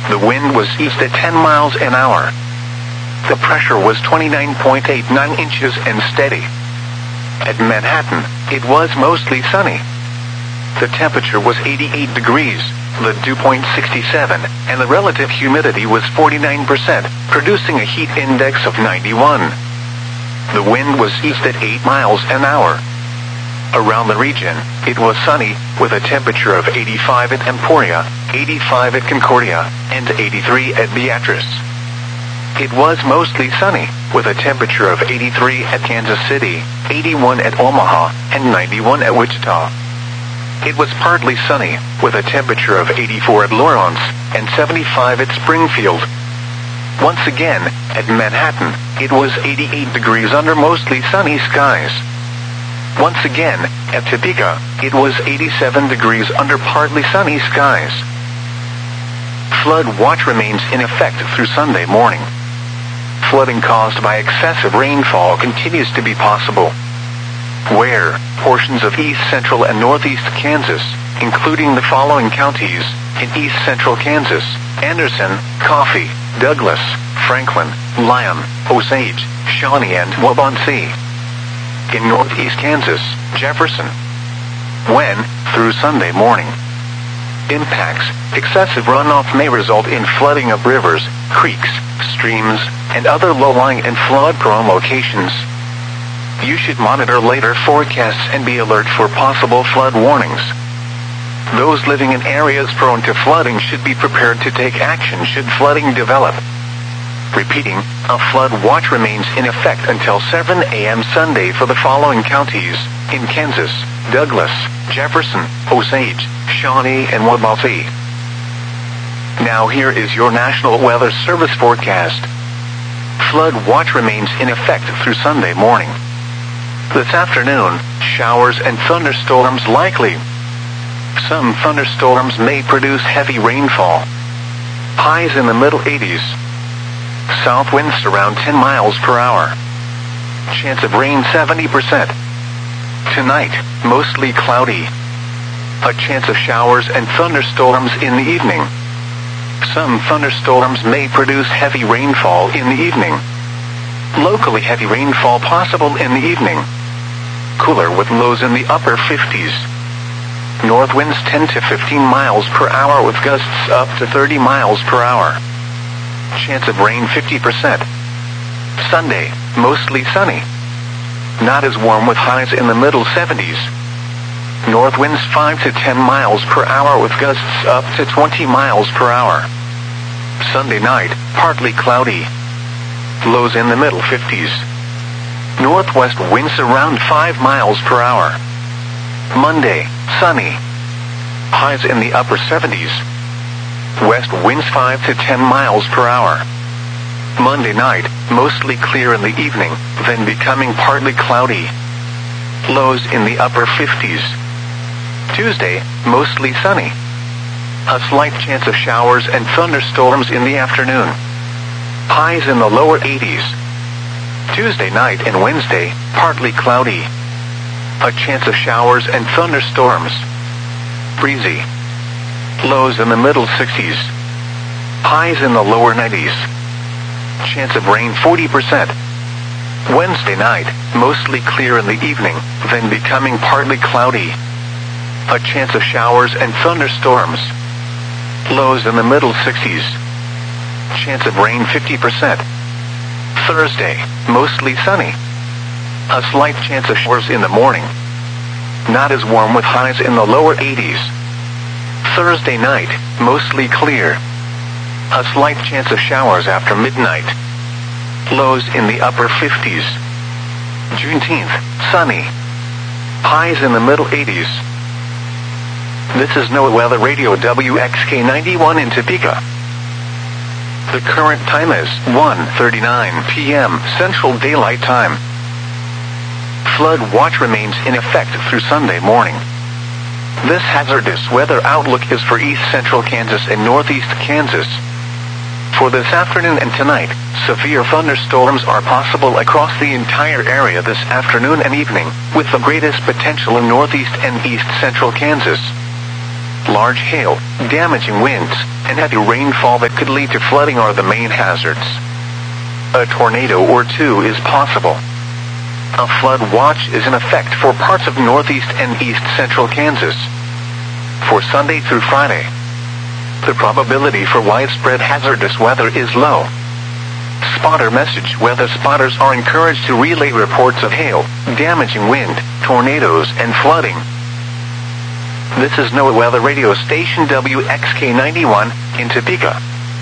The wind was east at 10 miles an hour. The pressure was 29.89 inches and steady. At Manhattan, it was mostly sunny. The temperature was 88 degrees, the dew point 67, and the relative humidity was 49%, producing a heat index of 91. The wind was east at 8 miles an hour. Around the region, it was sunny, with a temperature of 85 at Emporia, 85 at Concordia, and 83 at Beatrice. It was mostly sunny, with a temperature of 83 at Kansas City, 81 at Omaha, and 91 at Wichita. It was partly sunny, with a temperature of 84 at Lawrence, and 75 at Springfield. Once again, at Manhattan, it was 88 degrees under mostly sunny skies. Once again, at Topeka, it was 87 degrees under partly sunny skies. Flood watch remains in effect through Sunday morning. Flooding caused by excessive rainfall continues to be possible. Where portions of east central and northeast Kansas, including the following counties, in east central Kansas: Anderson, Coffee, Douglas, Franklin, Lyon, Osage, Shawnee, and Waubonsee. In northeast Kansas, Jefferson. When, through Sunday morning. Impacts: excessive runoff may result in flooding of rivers, creeks, streams, and other low-lying and flood-prone locations. You should monitor later forecasts and be alert for possible flood warnings. Those living in areas prone to flooding should be prepared to take action should flooding develop. Repeating, a flood watch remains in effect until 7 a.m. Sunday for the following counties: in Kansas, Douglas, Jefferson, Osage, Shawnee, and Waubonsee. Now here is your National Weather Service forecast. Flood watch remains in effect through Sunday morning. This afternoon, showers and thunderstorms likely. Some thunderstorms may produce heavy rainfall. Highs in the middle 80s. South winds around 10 miles per hour. Chance of rain 70%. Tonight, mostly cloudy. A chance of showers and thunderstorms in the evening. Some thunderstorms may produce heavy rainfall in the evening. Locally heavy rainfall possible in the evening. Cooler with lows in the upper 50s. North winds 10 to 15 miles per hour with gusts up to 30 miles per hour. Chance of rain 50%. Sunday, mostly sunny. Not as warm with highs in the middle 70s. North winds 5 to 10 miles per hour with gusts up to 20 miles per hour. Sunday night, partly cloudy. Lows in the middle 50s. Northwest winds around 5 miles per hour. Monday, sunny. Highs in the upper 70s. West winds 5 to 10 miles per hour. Monday night, mostly clear in the evening, then becoming partly cloudy. Lows in the upper 50s. Tuesday, mostly sunny. A slight chance of showers and thunderstorms in the afternoon. Highs in the lower 80s. Tuesday night and Wednesday, partly cloudy. A chance of showers and thunderstorms. Breezy. Lows in the middle 60s. Highs in the lower 90s. Chance of rain 40%. Wednesday night, mostly clear in the evening, then becoming partly cloudy. A chance of showers and thunderstorms. Lows in the middle 60s. Chance of rain 50%. Thursday, mostly sunny. A slight chance of showers in the morning. Not as warm with highs in the lower 80s. Thursday night, mostly clear. A slight chance of showers after midnight. Lows in the upper 50s. Juneteenth, sunny. Highs in the middle 80s. This is NOAA Weather Radio WXK91 in Topeka. The current time is 1:39 p.m. Central Daylight Time. Flood watch remains in effect through Sunday morning. This hazardous weather outlook is for east central Kansas and northeast Kansas. For this afternoon and tonight, severe thunderstorms are possible across the entire area this afternoon and evening, with the greatest potential in northeast and east central Kansas. large hail, damaging winds, and heavy rainfall that could lead to flooding are the main hazards. A tornado or two is possible. A flood watch is in effect for parts of northeast and east central Kansas. For Sunday through Friday, the probability for widespread hazardous weather is low. Spotter message: weather spotters are encouraged to relay reports of hail, damaging wind, tornadoes, and flooding. This is NOAA Weather Radio Station WXK91 in Topeka.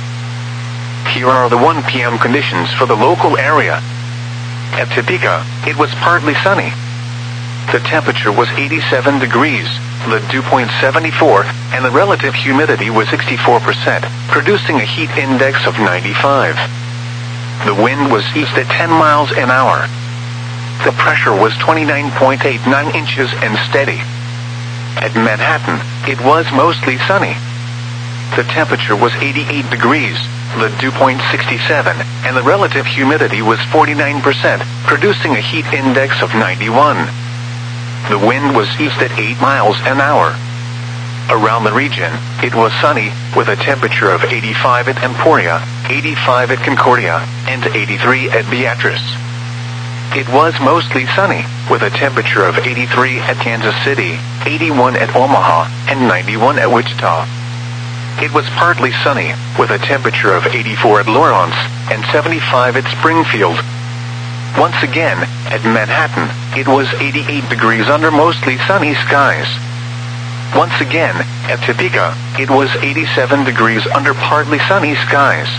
Here are the 1 p.m. conditions for the local area. At Topeka, it was partly sunny. The temperature was 87 degrees, the dew point 74, and the relative humidity was 64%, producing a heat index of 95. The wind was east at 10 miles an hour. The pressure was 29.89 inches and steady. At Manhattan, it was mostly sunny. The temperature was 88 degrees, the dew point 67, and the relative humidity was 49%, producing a heat index of 91. The wind was east at 8 miles an hour. Around the region, it was sunny, with a temperature of 85 at Emporia, 85 at Concordia, and 83 at Beatrice. It was mostly sunny, with a temperature of 83 at Kansas City, 81 at Omaha, and 91 at Wichita. It was partly sunny, with a temperature of 84 at Lawrence, and 75 at Springfield. Once again, at Manhattan, it was 88 degrees under mostly sunny skies. Once again, at Topeka, it was 87 degrees under partly sunny skies.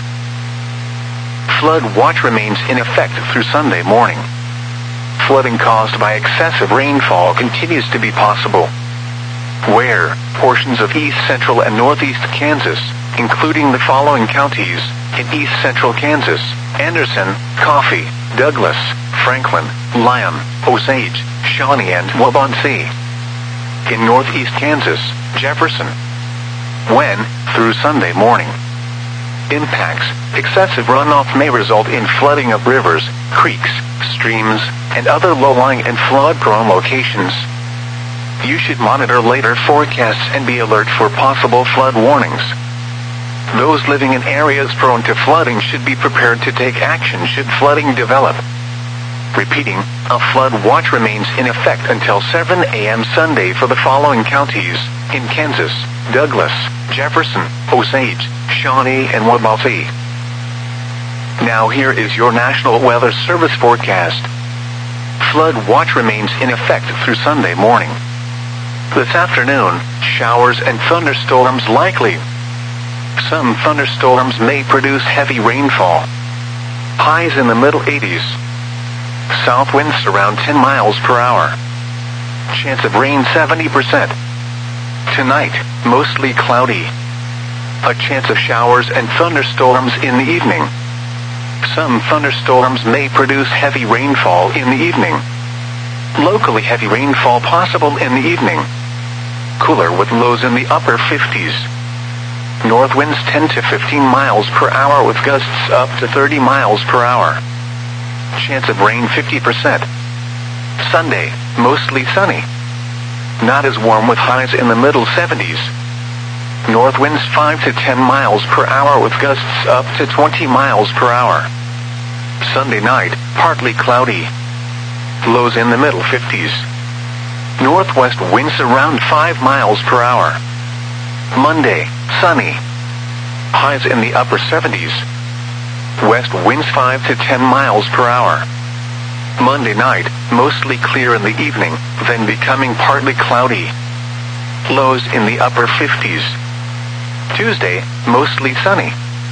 Flood watch remains in effect through Sunday morning. Flooding caused by excessive rainfall continues to be possible. Where portions of east central and northeast Kansas, including the following counties: in east central Kansas, Anderson, Coffee, Douglas, Franklin, Lyon, Osage, Shawnee, and Waubonsee. In northeast Kansas, Jefferson. When, through Sunday morning. Impacts: excessive runoff may result in flooding of rivers, creeks, streams, and other low-lying and flood-prone locations. You should monitor later forecasts and be alert for possible flood warnings. Those living in areas prone to flooding should be prepared to take action should flooding develop. Repeating, a flood watch remains in effect until 7 a.m. Sunday for the following counties: in Kansas, Douglas, Jefferson, Osage, Shawnee, and Waubonsee. Now here is your National Weather Service forecast. Flood watch remains in effect through Sunday morning. This afternoon, showers and thunderstorms likely. Some thunderstorms may produce heavy rainfall. Highs in the middle 80s. South winds around 10 miles per hour. Chance of rain 70%. Tonight, mostly cloudy. A chance of showers and thunderstorms in the evening. Some thunderstorms may produce heavy rainfall in the evening. Locally heavy rainfall possible in the evening. Cooler with lows in the upper 50s. North winds 10 to 15 miles per hour with gusts up to 30 miles per hour. Chance of rain 50%. Sunday, mostly sunny. Not as warm with highs in the middle 70s. North winds 5 to 10 miles per hour with gusts up to 20 miles per hour. Sunday night, partly cloudy. Lows in the middle 50s. Northwest winds around 5 miles per hour. Monday, sunny. Highs in the upper 70s. West winds 5 to 10 miles per hour. Monday night, mostly clear in the evening, then becoming partly cloudy. Lows in the upper 50s. Tuesday, mostly sunny.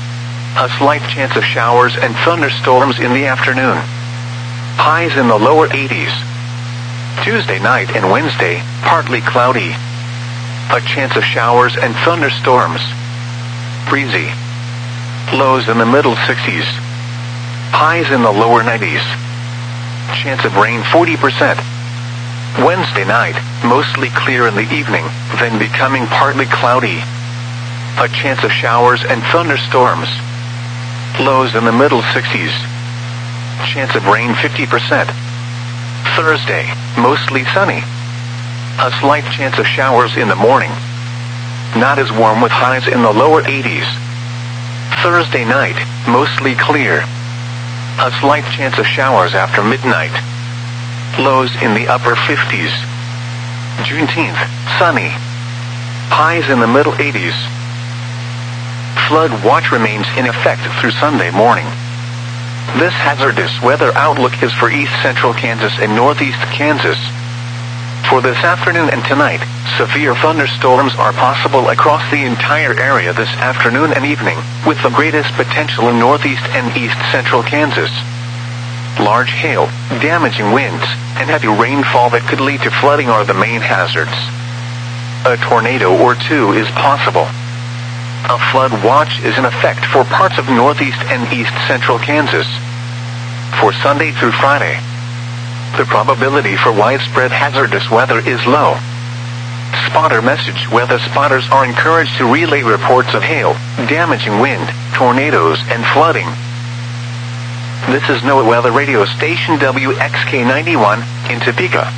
A slight chance of showers and thunderstorms in the afternoon. Highs in the lower 80s. Tuesday night and Wednesday, partly cloudy. A chance of showers and thunderstorms. Breezy. Lows in the middle 60s. Highs in the lower 90s. Chance of rain 40%. Wednesday night, mostly clear in the evening, then becoming partly cloudy. A chance of showers and thunderstorms. Lows in the middle 60s. Chance of rain 50%. Thursday, mostly sunny. A slight chance of showers in the morning. not as warm with highs in the lower 80s. Thursday night, mostly clear. A slight chance of showers after midnight. Lows in the upper 50s. Juneteenth, sunny. Highs in the middle 80s. Flood watch remains in effect through Sunday morning. This hazardous weather outlook is for east central Kansas and northeast Kansas. For this afternoon and tonight, severe thunderstorms are possible across the entire area this afternoon and evening, with the greatest potential in northeast and east central Kansas. Large hail, damaging winds, and heavy rainfall that could lead to flooding are the main hazards. A tornado or two is possible. A flood watch is in effect for parts of northeast and east central Kansas. For Sunday through Friday, the probability for widespread hazardous weather is low. Spotter message: weather spotters are encouraged to relay reports of hail, damaging wind, tornadoes, and flooding. This is NOAA Weather Radio Station WXK91 in Topeka.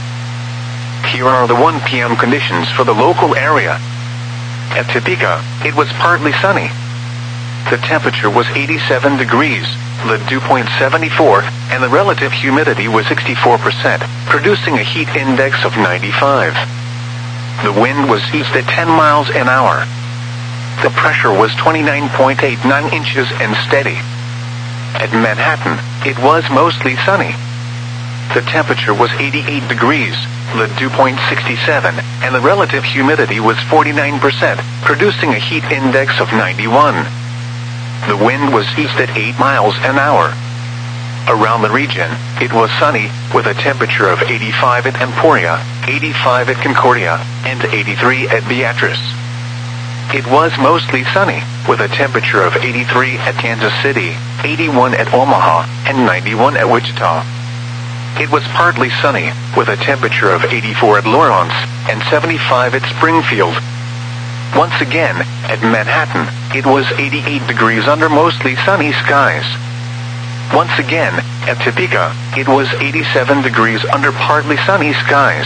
Here are the 1 p.m. conditions for the local area. At Topeka, it was partly sunny. The temperature was 87 degrees, the dew point 74, and the relative humidity was 64%, producing a heat index of 95. The wind was east at 10 miles an hour. The pressure was 29.89 inches and steady. At Manhattan, it was mostly sunny. The temperature was 88 degrees, the dew point 67, and the relative humidity was 49%, producing a heat index of 91. The wind was east at 8 miles an hour. Around the region, it was sunny, with a temperature of 85 at Emporia, 85 at Concordia, and 83 at Beatrice. It was mostly sunny, with a temperature of 83 at Kansas City, 81 at Omaha, and 91 at Wichita. It was partly sunny, with a temperature of 84 at Lawrence, and 75 at Springfield. Once again, at Manhattan, it was 88 degrees under mostly sunny skies. Once again, at Topeka, it was 87 degrees under partly sunny skies.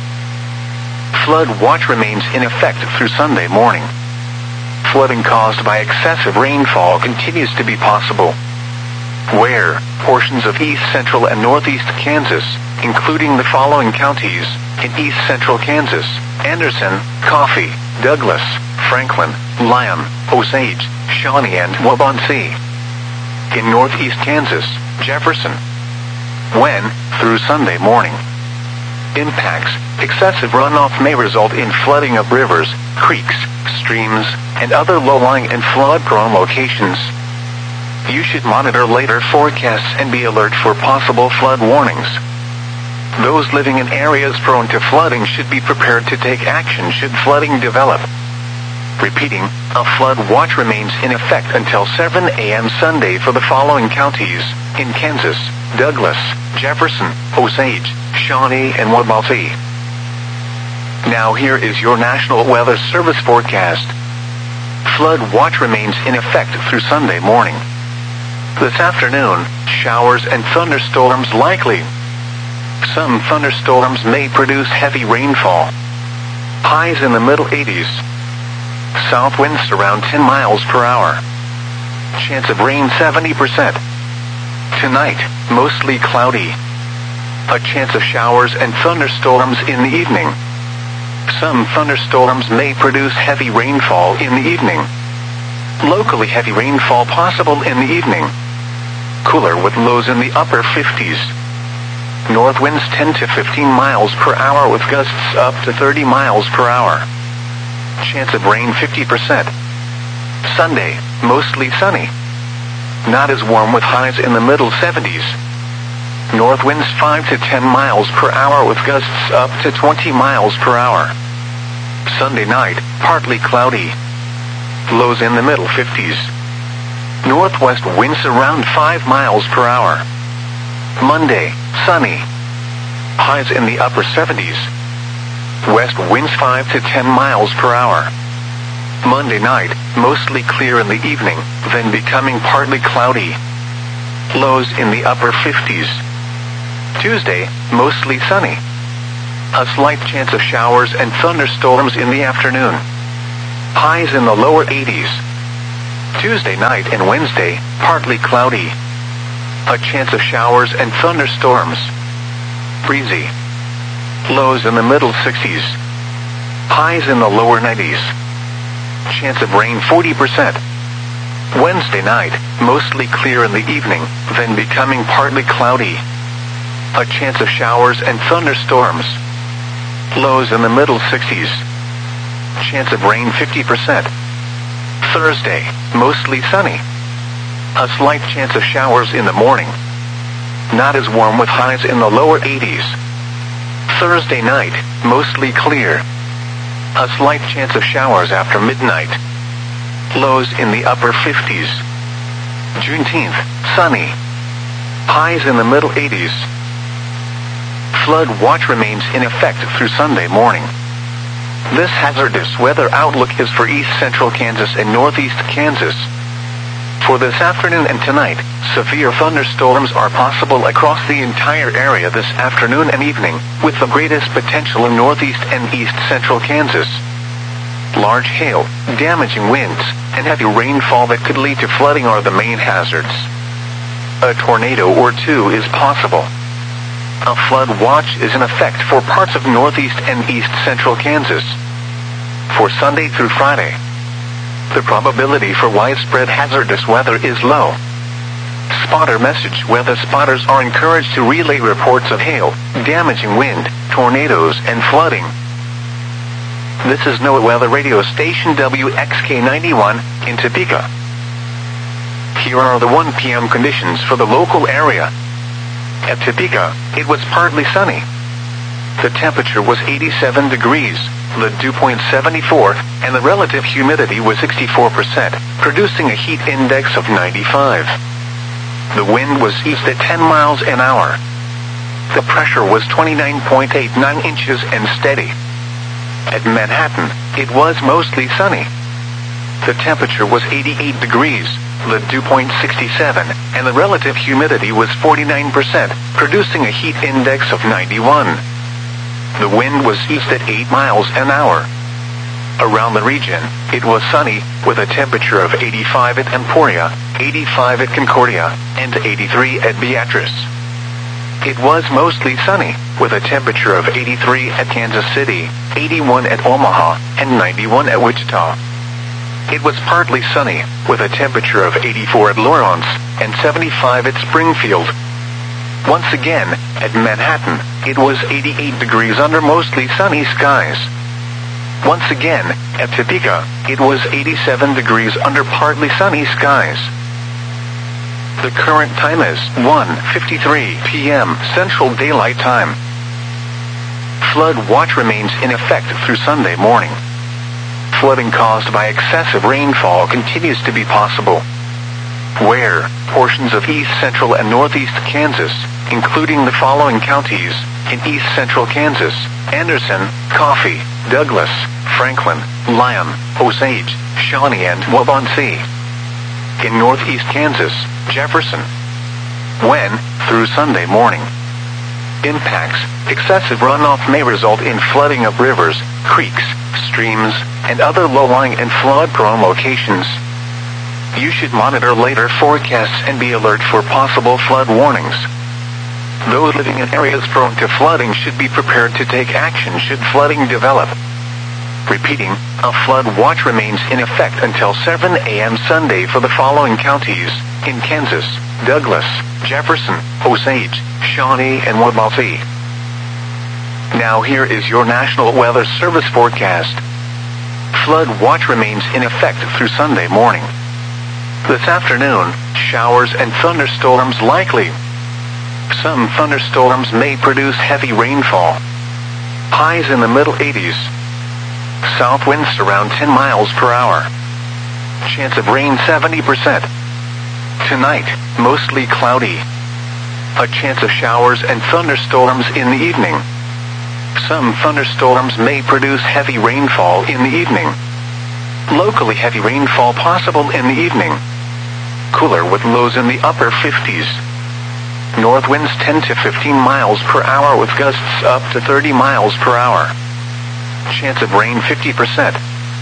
Flood watch remains in effect through Sunday morning. Flooding caused by excessive rainfall continues to be possible. Where portions of east central and northeast Kansas, including the following counties, in east central Kansas: Anderson, Coffee, Douglas, Franklin, Lyon, Osage, Shawnee, and Waubonsee. In northeast Kansas, Jefferson. When, through Sunday morning. Impacts: excessive runoff may result in flooding of rivers, creeks, streams, and other low-lying and flood-prone locations. You should monitor later forecasts and be alert for possible flood warnings. Those living in areas prone to flooding should be prepared to take action should flooding develop. Repeating, a flood watch remains in effect until 7 a.m. Sunday for the following counties: in Kansas, Douglas, Jefferson, Osage, Shawnee, and Waubonsee. Now here is your National Weather Service forecast. Flood watch remains in effect through Sunday morning. This afternoon, showers and thunderstorms likely. Some thunderstorms may produce heavy rainfall. Highs in the middle 80s. South winds around 10 miles per hour. Chance of rain 70%. Tonight, mostly cloudy. A chance of showers and thunderstorms in the evening. Some thunderstorms may produce heavy rainfall in the evening. Locally heavy rainfall possible in the evening. Cooler with lows in the upper 50s. North winds 10 to 15 miles per hour with gusts up to 30 miles per hour. Chance of rain 50%. Sunday, mostly sunny. Not as warm with highs in the middle 70s. North winds 5 to 10 miles per hour with gusts up to 20 miles per hour. Sunday night, partly cloudy. Lows in the middle 50s. Northwest winds around 5 miles per hour. Monday, sunny. Highs in the upper 70s. West winds 5 to 10 miles per hour. Monday night, mostly clear in the evening, then becoming partly cloudy. Lows in the upper 50s. Tuesday, mostly sunny. A slight chance of showers and thunderstorms in the afternoon. Highs in the lower 80s. Tuesday night and Wednesday, partly cloudy. A chance of showers and thunderstorms. Breezy. Lows in the middle 60s. Highs in the lower 90s. Chance of rain 40%. Wednesday night, mostly clear in the evening, then becoming partly cloudy. A chance of showers and thunderstorms. Lows in the middle 60s. Chance of rain 50%. Thursday, mostly sunny. A slight chance of showers in the morning. Not as warm with highs in the lower 80s. Thursday night, mostly clear. A slight chance of showers after midnight. Lows in the upper 50s. Juneteenth, sunny. Highs in the middle 80s. Flood watch remains in effect through Sunday morning. This hazardous weather outlook is for east central Kansas and northeast Kansas. For this afternoon and tonight, severe thunderstorms are possible across the entire area this afternoon and evening, with the greatest potential in northeast and east central Kansas. Large hail, damaging winds, and heavy rainfall that could lead to flooding are the main hazards. A tornado or two is possible. A flood watch is in effect for parts of northeast and east central Kansas. For Sunday through Friday, the probability for widespread hazardous weather is low. Spotter message: weather spotters are encouraged to relay reports of hail, damaging wind, tornadoes, and flooding. This is NOAA Weather Radio Station WXK91 in Topeka. Here are the 1 p.m. conditions for the local area. At Topeka, it was partly sunny. The temperature was 87 degrees, the dew point 74, and the relative humidity was 64%, producing a heat index of 95. The wind was east at 10 miles an hour. The pressure was 29.89 inches and steady. At Manhattan, it was mostly sunny. The temperature was 88 degrees, the dew point 67, and the relative humidity was 49%, producing a heat index of 91. The wind was east at 8 miles an hour. Around the region, it was sunny, with a temperature of 85 at Emporia, 85 at Concordia, and 83 at Beatrice. It was mostly sunny, with a temperature of 83 at Kansas City, 81 at Omaha, and 91 at Wichita. It was partly sunny, with a temperature of 84 at Lawrence, and 75 at Springfield. Once again, at Manhattan, it was 88 degrees under mostly sunny skies. Once again, at Topeka, it was 87 degrees under partly sunny skies. The current time is 1:53 p.m. Central Daylight Time. Flood watch remains in effect through Sunday morning. Flooding caused by excessive rainfall continues to be possible. Where portions of east central and northeast Kansas, including the following counties, in east central Kansas: Anderson, Coffee, Douglas, Franklin, Lyon, Osage, Shawnee, and Waubonsee. In northeast Kansas, Jefferson. When, through Sunday morning. Impacts: excessive runoff may result in flooding of rivers, creeks, streams, and other low-lying and flood-prone locations. You should monitor later forecasts and be alert for possible flood warnings. Those living in areas prone to flooding should be prepared to take action should flooding develop. Repeating, a flood watch remains in effect until 7 a.m. Sunday for the following counties: in Kansas, Douglas, Jefferson, Osage, Shawnee, and Waubonsee. Now here is your National Weather Service forecast. Flood watch remains in effect through Sunday morning. This afternoon, showers and thunderstorms likely. Some thunderstorms may produce heavy rainfall. Highs in the middle 80s. South winds around 10 miles per hour. Chance of rain 70%. Tonight, mostly cloudy. A chance of showers and thunderstorms in the evening. Some thunderstorms may produce heavy rainfall in the evening. Locally heavy rainfall possible in the evening. Cooler with lows in the upper 50s. North winds 10 to 15 miles per hour with gusts up to 30 miles per hour. Chance of rain 50%.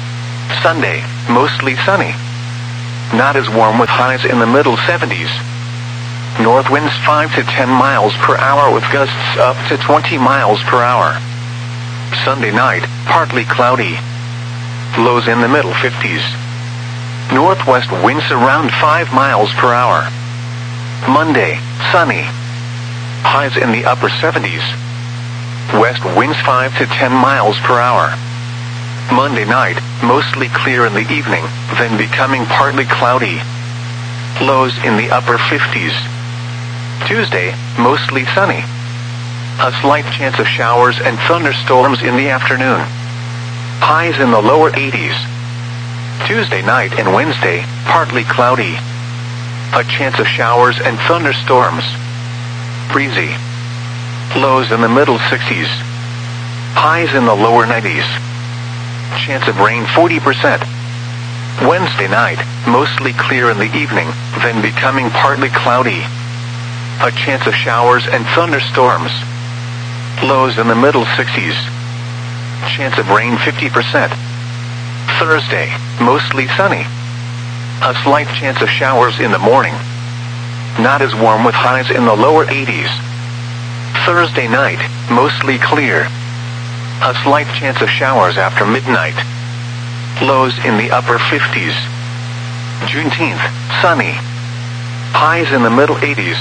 Sunday, mostly sunny. Not as warm with highs in the middle 70s. North winds 5 to 10 miles per hour with gusts up to 20 miles per hour. Sunday night, partly cloudy. Lows in the middle 50s. Northwest winds around 5 miles per hour. Monday, sunny. Highs in the upper 70s. West winds 5 to 10 miles per hour. Monday night, mostly clear in the evening, then becoming partly cloudy. Lows in the upper 50s. Tuesday, mostly sunny. A slight chance of showers and thunderstorms in the afternoon. Highs in the lower 80s. Tuesday night and Wednesday, partly cloudy. A chance of showers and thunderstorms. Breezy. Lows in the middle 60s. Highs in the lower 90s. Chance of rain 40%. Wednesday night, mostly clear in the evening, then becoming partly cloudy. A chance of showers and thunderstorms. Lows in the middle 60s. Chance of rain 50%. Thursday, mostly sunny. A slight chance of showers in the morning. Not as warm with highs in the lower 80s. Thursday night, mostly clear. A slight chance of showers after midnight. Lows in the upper 50s. Juneteenth, sunny. Highs in the middle 80s.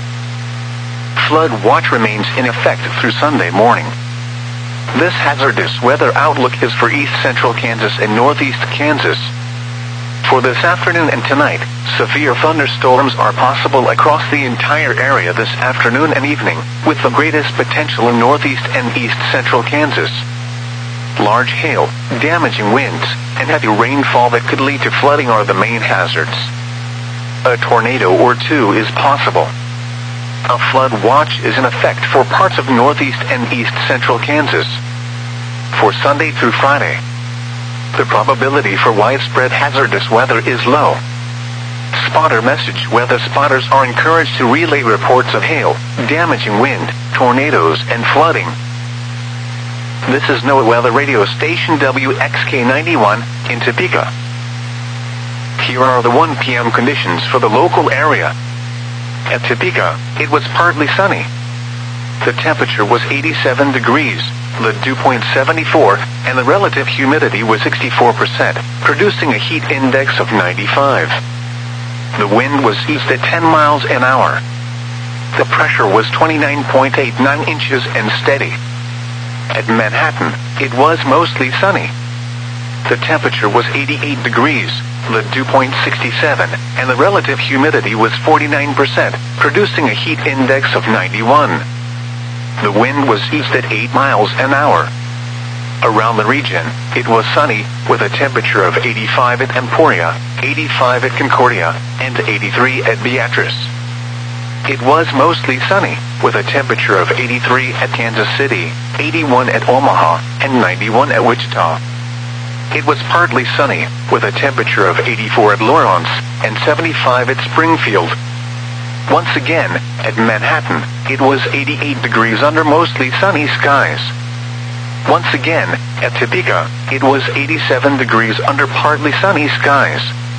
Flood watch remains in effect through Sunday morning. This hazardous weather outlook is for east central Kansas and northeast Kansas. For this afternoon and tonight, severe thunderstorms are possible across the entire area this afternoon and evening, with the greatest potential in northeast and east central Kansas. Large hail, damaging winds, and heavy rainfall that could lead to flooding are the main hazards. A tornado or two is possible. A flood watch is in effect for parts of northeast and east central Kansas. For Sunday through Friday, the probability for widespread hazardous weather is low. Spotter message: weather spotters are encouraged to relay reports of hail, damaging wind, tornadoes, and flooding. This is NOAA Weather Radio Station WXK91 in Topeka. Here are the 1 p.m. conditions for the local area. At Topeka, it was partly sunny. The temperature was 87 degrees, the dew point 74, and the relative humidity was 64%, producing a heat index of 95. The wind was east at 10 miles an hour. The pressure was 29.89 inches and steady. At Manhattan, it was mostly sunny. The temperature was 88 degrees, the dew point 67, and the relative humidity was 49%, producing a heat index of 91. The wind was east at 8 miles an hour. Around the region, it was sunny, with a temperature of 85 at Emporia, 85 at Concordia, and 83 at Beatrice. It was mostly sunny, with a temperature of 83 at Kansas City, 81 at Omaha, and 91 at Wichita. It was partly sunny, with a temperature of 84 at Lawrence, and 75 at Springfield. Once again, at Manhattan, it was 88 degrees under mostly sunny skies. Once again, at Topeka, it was 87 degrees under partly sunny skies.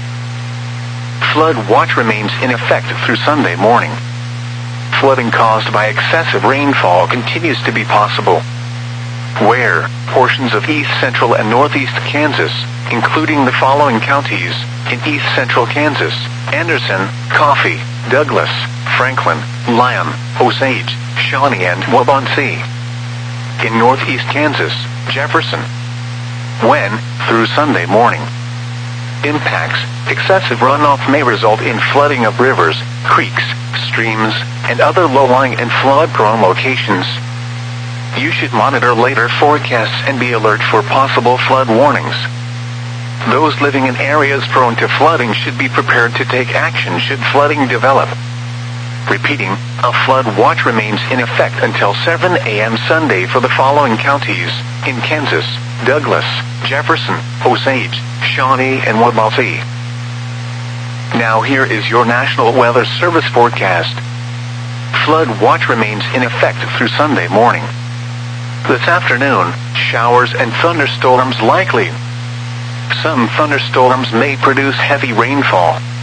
Flood watch remains in effect through Sunday morning. Flooding caused by excessive rainfall continues to be possible. Where portions of east central and northeast Kansas, including the following counties, in east central Kansas: Anderson, Coffee, Douglas, Franklin, Lyon, Osage, Shawnee, and Waubonsee. In northeast Kansas, Jefferson. When, through Sunday morning. Impacts: excessive runoff may result in flooding of rivers, creeks, streams, and other low-lying and flood-prone locations. You should monitor later forecasts and be alert for possible flood warnings. Those living in areas prone to flooding should be prepared to take action should flooding develop. Repeating, a flood watch remains in effect until 7 a.m. Sunday for the following counties: in Kansas, Douglas, Jefferson, Osage, Shawnee, and Waubonsee. Now here is your National Weather Service forecast. Flood watch remains in effect through Sunday morning. This afternoon, showers and thunderstorms likely. Some thunderstorms may produce heavy rainfall.